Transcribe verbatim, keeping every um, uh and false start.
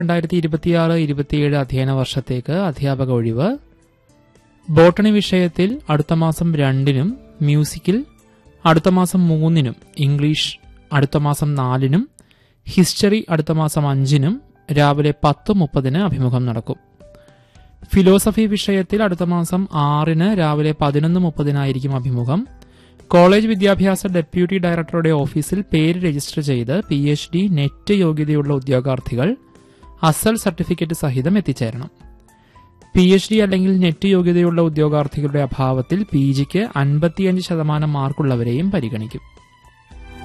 രണ്ടായിരത്തി ഇരുപത്തിയാറ് ഇരുപത്തിയേഴ് അധ്യയന വർഷത്തേക്ക് അധ്യാപക ഒഴിവ്. ബോട്ടണി വിഷയത്തിൽ അടുത്ത മാസം രണ്ടിനും, മ്യൂസിക്കിൽ അടുത്ത മാസം മൂന്നിനും, ഇംഗ്ലീഷ് അടുത്ത മാസം നാലിനും, ഹിസ്റ്ററി അടുത്ത മാസം അഞ്ചിനും രാവിലെ പത്ത് മുപ്പതിന് അഭിമുഖം നടക്കും. ഫിലോസഫി വിഷയത്തിൽ അടുത്ത മാസം ആറിന് രാവിലെ പതിനൊന്ന് മുപ്പതിനായിരിക്കും അഭിമുഖം. കോളേജ് വിദ്യാഭ്യാസ ഡെപ്യൂട്ടി ഡയറക്ടറുടെ ഓഫീസിൽ പേര് രജിസ്റ്റർ ചെയ്ത് പി എച്ച് ഡി നെറ്റ് യോഗ്യതയുള്ള ഉദ്യോഗാർത്ഥികൾ അസൽ സർട്ടിഫിക്കറ്റ് സഹിതം എത്തിച്ചേരണം. പി എച്ച് ഡി അല്ലെങ്കിൽ നെറ്റ് യോഗ്യതയുള്ള ഉദ്യോഗാർത്ഥികളുടെ അഭാവത്തിൽ പി ജിക്ക് അൻപത്തിയഞ്ച് ശതമാനം മാർക്കുള്ളവരെയും പരിഗണിക്കും.